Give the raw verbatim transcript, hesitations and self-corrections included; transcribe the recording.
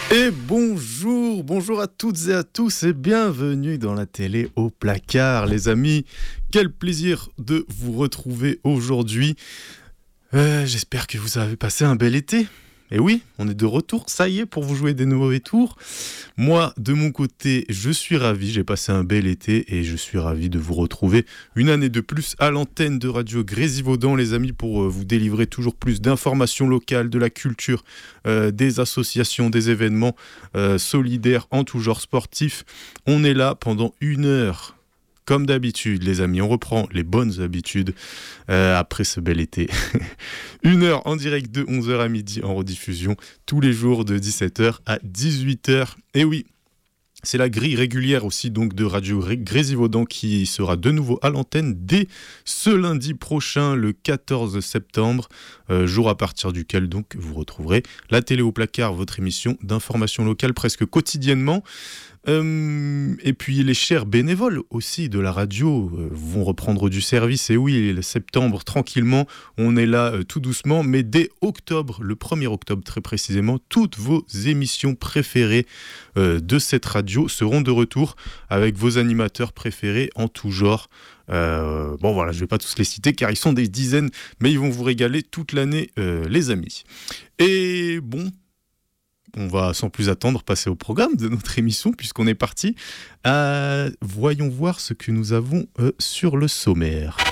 Et bonjour, bonjour à toutes et à tous et bienvenue dans la télé au placard les amis. Quel plaisir de vous retrouver aujourd'hui. Euh, j'espère que vous avez passé un bel été. Et oui, on est de retour, ça y est, pour vous jouer des nouveaux tours. Moi, de mon côté, je suis ravi, j'ai passé un bel été et je suis ravi de vous retrouver une année de plus à l'antenne de Radio Grésivaudan, les amis, pour euh, vous délivrer toujours plus d'informations locales, de la culture, euh, des associations, des événements euh, solidaires en tout genre sportif. On est là pendant une heure. Comme d'habitude, les amis, on reprend les bonnes habitudes euh, après ce bel été. Une heure en direct de onze heures à midi en rediffusion, tous les jours de dix-sept heures à dix-huit heures. Et oui, c'est la grille régulière aussi donc de Radio Grésivaudan qui sera de nouveau à l'antenne dès ce lundi prochain, le quatorze septembre, euh, jour à partir duquel donc vous retrouverez la télé au placard, votre émission d'information locale presque quotidiennement. Euh, et puis les chers bénévoles aussi de la radio euh, vont reprendre du service. Et oui, le septembre, tranquillement, on est là euh, tout doucement. Mais dès octobre, le premier octobre très précisément, toutes vos émissions préférées euh, de cette radio seront de retour avec vos animateurs préférés en tout genre. Euh, bon voilà, je ne vais pas tous les citer car ils sont des dizaines, mais ils vont vous régaler toute l'année, euh, les amis. Et bon... On va sans plus attendre passer au programme de notre émission puisqu'on est parti. Euh, voyons voir ce que nous avons euh, sur le sommaire.